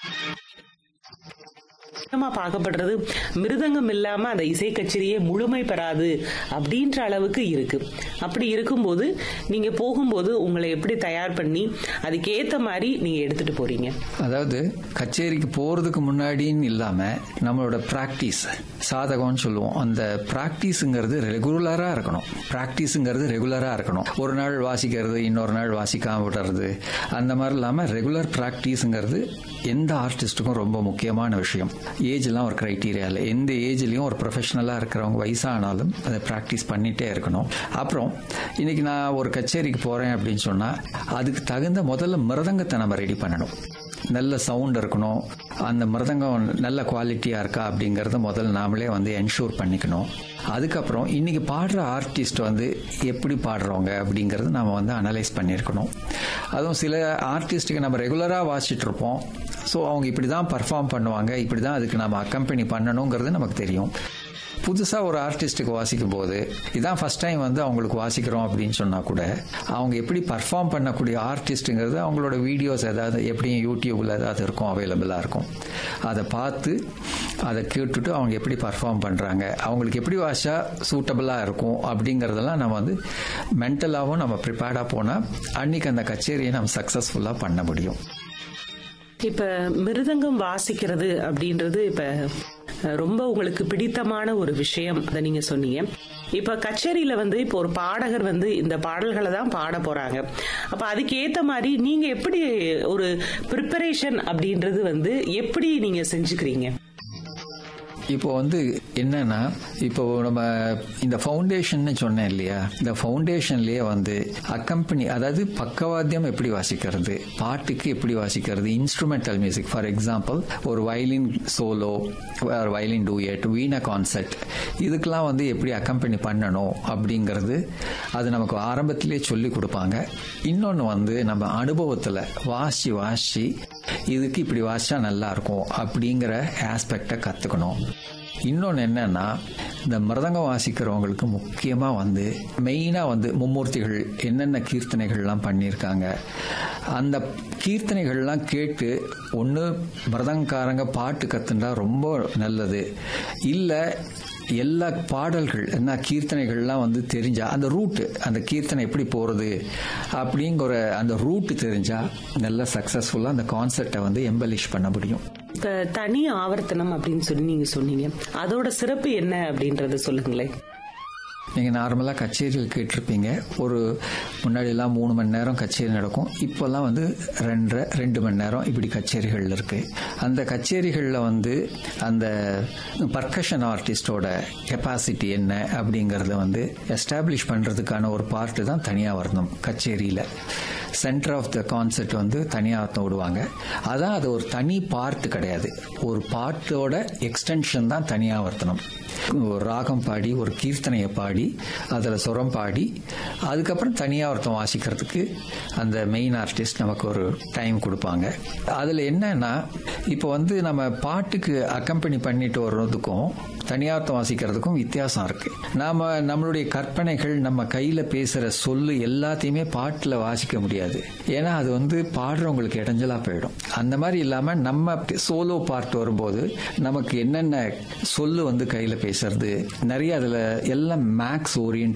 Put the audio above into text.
பார்க்கப்படுறது மிருதங்கம் இல்லாம அந்த இசை கச்சேரியே முழுமை பெறாது அப்படின்ற அளவுக்கு இருக்கு. அப்படி இருக்கும்போது நீங்க போகும்போது உங்களை எப்படி தயார் பண்ணி அதுக்கேத்த மாதிரி நீங்க எடுத்துட்டு போறீங்க? அதாவது கச்சேரிக்கு போறதுக்கு முன்னாடின்னு இல்லாம நம்மளோட பிராக்டிஸ் சாதகம்னு சொல்லுவோம். அந்த பிராக்டிஸ்ங்கிறது ரெகுலரா இருக்கணும். ஒரு நாள் வாசிக்கிறது, இன்னொரு நாள் வாசிக்காம விடுறது, அந்த மாதிரி இல்லாம ரெகுலர் பிராக்டிஸ்ங்கிறது எந்த ஆர்டிஸ்டுக்கும் ரொம்ப முக்கியமான விஷயம். ஏஜ்லாம் ஒரு கிரைட்டீரியா இல்லை. எந்த ஏஜ்லயும் ஒரு ப்ரொஃபஷனலா இருக்கிறவங்க வயசானாலும் அதை பிராக்டிஸ் பண்ணிட்டே இருக்கணும். அப்புறம் இன்னைக்கு நான் ஒரு கச்சேரிக்கு போறேன் அப்படின்னு சொன்னா அதுக்கு தகுந்த முதல்ல மிருதங்கத்தை நம்ம ரெடி பண்ணணும். நல்ல சவுண்ட் இருக்கணும். அந்த மிருதங்கம் நல்ல குவாலிட்டியா இருக்கா அப்படிங்கறத முதல்ல நாமளே என்ஷூர் பண்ணிக்கணும். அதுக்கப்புறம் இன்னைக்கு பாடுற ஆர்டிஸ்ட் எப்படி பாடுறவங்க அப்படிங்கறது நாம அனலைஸ் பண்ணிருக்கணும். அதுவும் சில ஆர்டிஸ்டுக்கு நம்ம ரெகுலரா வாசிச்சுட்டு இருப்போம். ஸோ அவங்க இப்படிதான் பர்ஃபார்ம் பண்ணுவாங்க, இப்படிதான் அதுக்கு நம்ம அக்கம்பெனி பண்ணணுங்கிறது நமக்கு தெரியும். புதுசா ஒரு ஆர்டிஸ்டுக்கு வாசிக்கும் போது இதான் ஃபர்ஸ்ட் டைம் அவங்களுக்கு வாசிக்கிறோம் அப்படின்னு சொன்னா கூட அவங்க எப்படி பர்ஃபார்ம் பண்ணக்கூடிய ஆர்டிஸ்ட்ங்கிறது அவங்களோட வீடியோஸ் ஏதாவது எப்படியும் யூடியூப்ல ஏதாவது இருக்கும், அவைலபிளா இருக்கும். அதை பார்த்து அதை கேட்டுட்டு அவங்க எப்படி பர்ஃபார்ம் பண்றாங்க, அவங்களுக்கு எப்படி வாசிச்சா சூட்டபிளா இருக்கும் அப்படிங்கறதெல்லாம் நம்ம மென்டலாவும் நம்ம ப்ரிப்பேர்டா போனா அன்னைக்கு அந்த கச்சேரியை நம்ம சக்சஸ்ஃபுல்லா பண்ண முடியும். இப்ப மிருதங்கம் வாசிக்கிறது அப்படின்றது இப்ப ரொம்ப உங்களுக்கு பிடித்தமான ஒரு விஷயம், அதை நீங்க சொன்னீங்க. இப்ப கச்சேரியில இப்ப ஒரு பாடகர் இந்த பாடல்களை தான் பாட போறாங்க. அப்ப அதுக்கு ஏத்த மாதிரி நீங்க எப்படி ஒரு ப்ரிப்பரேஷன் அப்படின்றது எப்படி நீங்க செஞ்சுக்கிறீங்க? இப்போ என்னன்னா, இப்போ நம்ம இந்த ஃபவுண்டேஷன் சொன்னேன் இல்லையா, இந்த ஃபவுண்டேஷன்லயே அக்கம்பெனி, அதாவது பக்கவாத்தியம் எப்படி வாசிக்கிறது, பாட்டுக்கு எப்படி வாசிக்கிறது, இன்ஸ்ட்ருமெண்டல் மியூசிக், ஃபார் எக்ஸாம்பிள் ஒரு வயலின் சோலோ, வயலின் டூயட், வீணை கான்சர்ட், இதுக்கெல்லாம் எப்படி அக்கம்பெனி பண்ணணும் அப்படிங்கிறது அது நமக்கு ஆரம்பத்திலே சொல்லி கொடுப்பாங்க. இன்னொன்று நம்ம அனுபவத்தில் வாசி இதுக்கு இப்படி வாசிச்சா நல்லா இருக்கும் அப்படிங்கிற ஆஸ்பெக்டை கற்றுக்கணும். இன்னொன்று என்னன்னா, இந்த மிருதங்கம் வாசிக்கிறவங்களுக்கு முக்கியமா மெயினா மும்மூர்த்திகள் என்னென்ன கீர்த்தனைகள்லாம் பண்ணியிருக்காங்க, அந்த கீர்த்தனைகள்லாம் கேட்டு ஒன்று மிருதங்காரங்க பாட்டு கத்துண்டா ரொம்ப நல்லது, இல்லை எல்லா பாடல்கள் என்ன கீர்த்தனைகள்லாம் தெரிஞ்சா அந்த ரூட்டு, அந்த கீர்த்தனை எப்படி போறது அப்படிங்கிற அந்த ரூட்டு தெரிஞ்சா நல்ல சக்சஸ்ஃபுல்லா அந்த கான்செப்டை எம்பலிஷ் பண்ண முடியும். தனி ஆவர்த்தனம் அப்படின்னு சொல்லி நீங்க சொன்னீங்க, அதோட சிறப்பு என்ன அப்படின்றத சொல்லுங்களேன். நீங்க நார்மலா கச்சேரியில் கேட்டிருப்பீங்க, ஒரு முன்னாடி எல்லாம் 3 மணி நேரம் கச்சேரி நடக்கும். இப்பெல்லாம் 2 மணி நேரம் இப்படி கச்சேரிகள் இருக்கு. அந்த கச்சேரிகள்ல அந்த பர்கஷன் ஆர்டிஸ்டோட கெப்பாசிட்டி என்ன அப்படிங்கறத எஸ்டாப்ளிஷ் பண்றதுக்கான ஒரு பார்ட் தான் தனியாவர்த்தனம். கச்சேரியில சென்டர் ஆஃப் த கான்செப்ட் தனியாவர்த்தனம் விடுவாங்க. அதான் அது ஒரு தனி பார்ட் கிடையாது, ஒரு பார்ட்டோட எக்ஸ்டென்ஷன் தான் தனியாவர்த்தனம். ஒரு ராகம் பாடி, ஒரு கீர்த்தனையை பாடி, அதில் சுரம் பாடி, அதுக்கப்புறம் தனியாவர்த்தம் வாசிக்கிறதுக்கு அந்த மெயின் ஆர்டிஸ்ட் நமக்கு ஒரு டைம் கொடுப்பாங்க. அதில் என்னன்னா, இப்போ நம்ம பாட்டுக்கு அக்கம்பெனி பண்ணிட்டு வர்றதுக்கும் தனியார்த்தம் வாசிக்கிறதுக்கும் வித்தியாசம் இருக்கு. நாம நம்மளுடைய கற்பனைகள், நம்ம கையில பேசுற சொல்லு எல்லாத்தையுமே பாட்டுல வாசிக்க முடியாது. ஏன்னா அது பாடுறவங்களுக்கு இடைஞ்சலா போயிடும். அந்த மாதிரி இல்லாம நம்ம சோலோ பார்ட் வரும்போது நமக்கு என்னென்ன சொல்லு கையில பேசுறது நிறைய, அதுல எல்லாம் மேக்ஸ் ஓரியன்ட்